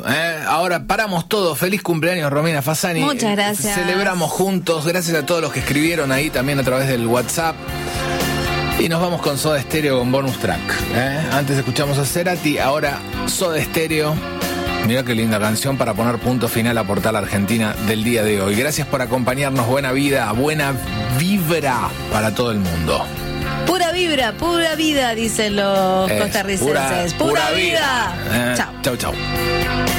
Ahora paramos todo. Feliz cumpleaños, Romina Fasani. Muchas gracias. Celebramos juntos. Gracias a todos los que escribieron ahí también a través del WhatsApp. Y nos vamos con Soda Stereo con bonus track. Antes escuchamos a Cerati, ahora Soda Stereo. Mirá qué linda canción para poner punto final a Portal Argentina del día de hoy. Gracias por acompañarnos. Buena vida, buena vibra para todo el mundo. Pura vibra, pura vida, dicen los costarricenses. Pura vida. Chau, chau.